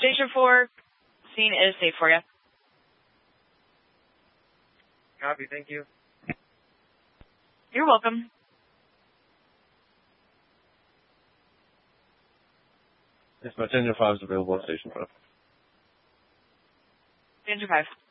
Station 4, scene is safe for you. Copy, thank you. You're welcome. Yes, my Danger 5 is available at Station 5. Danger 5.